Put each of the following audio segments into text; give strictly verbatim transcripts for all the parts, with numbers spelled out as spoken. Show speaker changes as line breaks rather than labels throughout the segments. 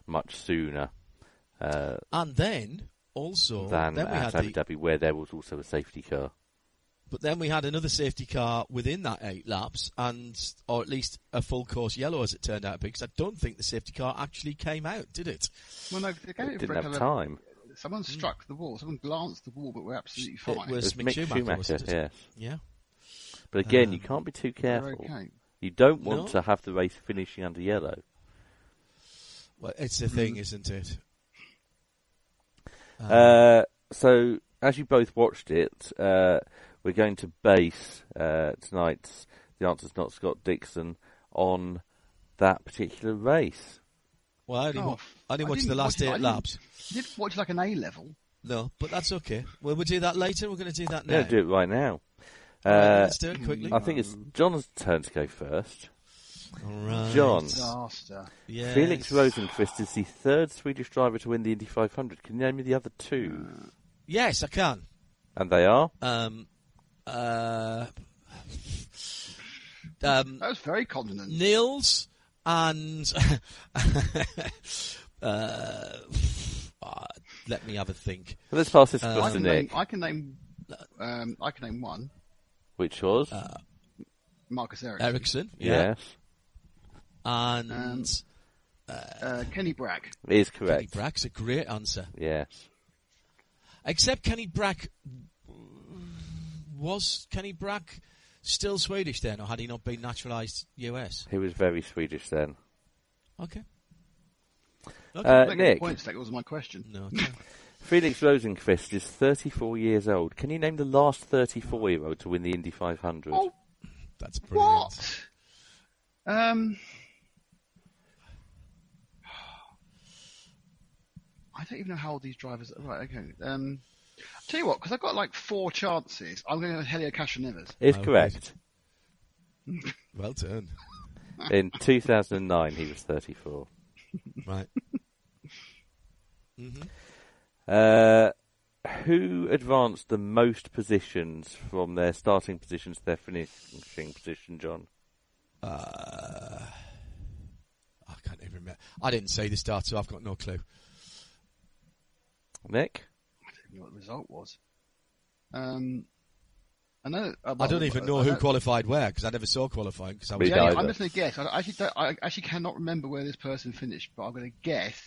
much sooner uh,
and then also
than
then we
at
had
Abu
the,
Dhabi, where there was also a safety car.
but then we had another safety car within that eight laps, and or at least a full course yellow, as it turned out to be, because I don't think the safety car actually came out, did it?
Well, no, they gave
It
it
didn't
for a
have
kind
time.
Of, someone struck the wall. Someone glanced the wall, but we're absolutely fine.
It was
It was
Mick
Mick
Schumacher,
Schumacher,
wasn't it?
yes.
Yeah.
But again,
Um,
you can't be too
We're
careful.
okay.
You don't want
No.
to have the race finishing under yellow.
Well, it's a thing, isn't it? Um,
Uh, so, as you both watched it, uh, we're going to base uh, tonight's The Answer's Not Scott Dixon on that particular race.
well, I only,
Oh,
wa- I only
I
watched the
didn't
last
watch it. I
eight
didn't-
laps.
You did watch like an A level.
No, but that's okay. Well, we'll do that later. We're going to do that
We're
now.
going to do it right now.
All right,
Uh,
let's do it quickly.
I think it's John's turn to go first.
All right.
John.
Disaster.
Yes.
Felix Rosenqvist is the third Swedish driver to win the Indy five hundred. Can you name me the other two?
Yes, I can.
And they are?
Um, uh, um,
That was very confident.
Nils and uh, uh, let me have a think.
Let's pass this
Uh,
across
I
to
can name.
Nick.
I can name. Um, I can name one.
Which was?
Uh,
Marcus Ericsson.
Ericsson, yeah,
yes.
and
Um, Uh, Kenny Brack.
It is
Kenny
correct.
Brack's a great answer.
Yes.
Except Kenny Brack, was Kenny Brack still Swedish then, or had he not been naturalised U S?
He was very Swedish then.
Okay.
Uh,
Make a
Nick,
point, that was my question.
No. Okay.
Felix Rosenqvist is thirty-four years old. Can you name the last thirty-four-year-old to win the Indy five hundred?
Oh,
That's brilliant.
what? Um, I don't even know how old these drivers are. Right, okay. Um, tell you what, because I've got like four chances, I'm going to go Helio Castroneves.
Is
Oh,
correct.
Well done.
In two thousand nine, he was thirty-four.
Right. hmm
Uh, who advanced the most positions from their starting position to their finishing position, John?
Uh, I can't even remember. I didn't say the start, so I've got no clue.
Nick?
I don't even know what the result was. Um, I know. Uh,
I
well,
don't even know
I
who
know-
qualified where, because I never saw qualifying. Because I was
Me
Yeah,
neither.
I'm just going to guess. I actually, don't, I actually cannot remember where this person finished, but I'm going to guess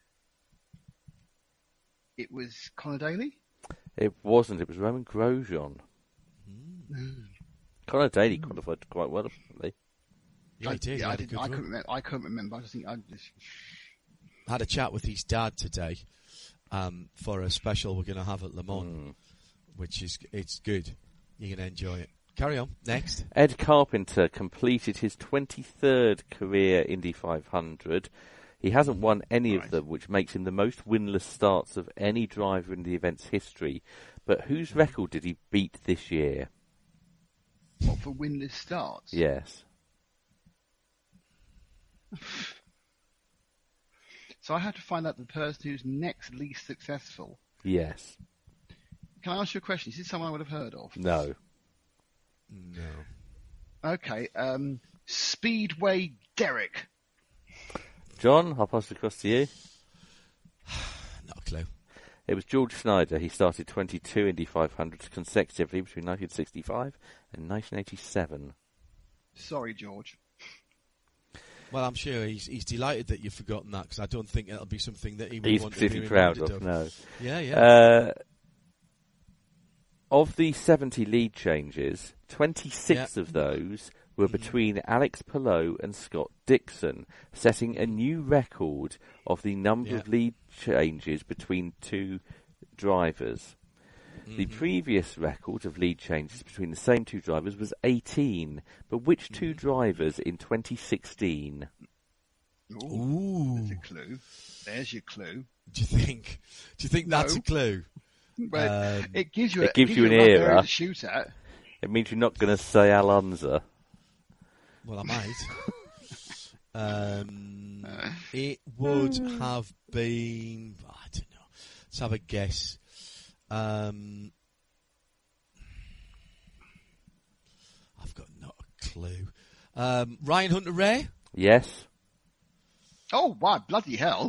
it was Conor Daly.
It wasn't. It was Roman Grosjean. Conor Daly qualified quite well, apparently.
yeah, he did. He
Yeah, I,
had a
did,
good
I
run.
couldn't remember. I couldn't remember. I just think I just.
Had a chat with his dad today um, for a special we're going to have at Le Mans,
Mm.
which is it's good. You're going to enjoy it. Carry on. Next.
Ed Carpenter completed his twenty-third career Indy five hundred. He hasn't won any
Right.
of them, which makes him the most winless starts of any driver in the event's history. But whose record did he beat this year?
What, for winless starts?
Yes.
So I had to find out the person who's next least successful.
Yes.
Can I ask you a question? Is this someone I would have heard of?
No.
No.
Okay. Um, Speedway Derek.
John, I'll pass it across to you.
Not a clue.
It was George Snyder. He started twenty-two Indy five hundreds consecutively between nineteen sixty-five and nineteen eighty-seven.
Sorry, George.
Well, I'm sure he's he's delighted that you've forgotten that, because I don't think it'll be something that he would
He's
want to be
particularly proud
reminded
of,
of.
no.
Yeah, yeah.
Uh, of the seventy lead changes, twenty-six
Yeah.
of those were between Alex Palou and Scott Dixon, setting a new record of the number
Yeah.
of lead changes between two drivers. The previous record of lead changes between the same two drivers was eighteen, but which two drivers in twenty sixteen?
Ooh,
Ooh.
There's a clue. There's your clue.
Do you think? Do you think that's
No.
a clue?
But
Um,
it gives you.
it
a,
gives you
a
an
rough area
era.
to shoot at.
It means you're not going to say Alonso.
Well, I might. um, it would have been. I don't know. Let's have a guess. Um, I've got not a clue. Um, Ryan Hunter-Ray.
Yes.
Oh, wow, bloody hell.